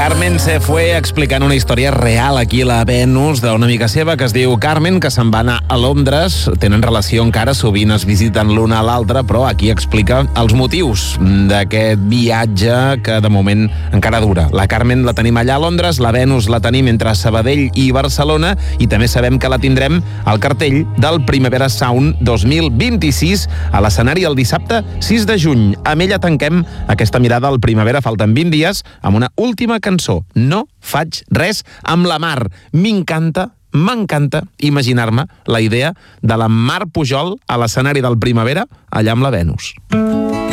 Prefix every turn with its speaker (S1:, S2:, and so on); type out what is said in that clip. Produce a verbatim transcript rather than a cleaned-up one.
S1: Carmen se fue explicant una història real aquí a la Venus d'una amiga seva que es diu Carmen, que se'n va anar a Londres. Tenen relació encara, sovint es visiten l'una a l'altra, però aquí explica els motius d'aquest viatge que de moment encara dura. La Carmen la tenim allà a Londres, la Venus la tenim entre Sabadell i Barcelona, i també sabem que la tindrem al cartell del Primavera Sound dos mil vint-i-sis a l'escenari el dissabte sis de juny. Amb ella tanquem aquesta mirada al Primavera. Falten vint dies amb una última cançó. No faig res amb la Mar. M'encanta, m'encanta imaginar-me la idea de la Mar Pujol a l'escenari del Primavera allà amb la Venus.